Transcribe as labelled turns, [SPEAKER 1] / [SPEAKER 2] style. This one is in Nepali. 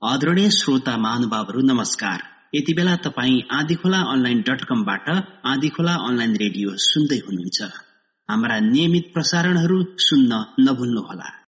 [SPEAKER 1] आदरणीय श्रोता महानुभावहरू नमस्कार। यति बेला तपाईँ आँधीखोला online.com-बाट आँधीखोला अनलाइन रेडियो सुन्दै हुनुहुन्छ। हाम्रा नियमित प्रसारणहरू सुन्न नभुल्नुहोला।